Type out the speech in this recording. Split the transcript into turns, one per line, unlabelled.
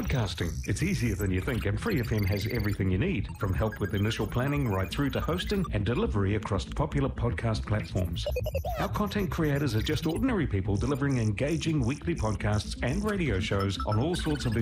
Podcasting. It's easier than you think, and Free FM has everything you need, from help with initial planning right through to hosting and delivery across popular podcast platforms. Our content creators are just ordinary people delivering engaging weekly podcasts and radio shows on all sorts of